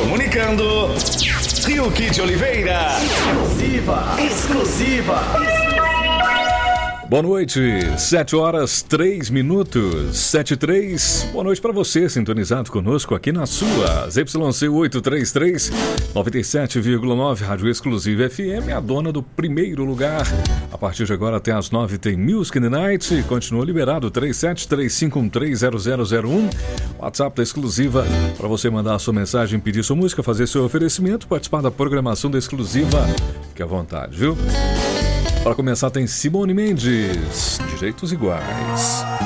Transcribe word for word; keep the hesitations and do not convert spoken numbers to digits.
Comunicando, Rio Kid Oliveira. Exclusiva, exclusiva. Boa noite, sete horas, três minutos, sete e três. Boa noite para você, sintonizado conosco aqui na sua Z Y C oitocentos e trinta e três, noventa e sete vírgula nove, Rádio Exclusiva F M, a dona do primeiro lugar. A partir de agora até às nove tem Music in the Night, continua liberado três sete três cinco um três zero zero zero um, WhatsApp da Exclusiva, para você mandar a sua mensagem, pedir sua música, fazer seu oferecimento, participar da programação da Exclusiva. Fique à vontade, viu? Para começar tem Simone Mendes, Direitos Iguais.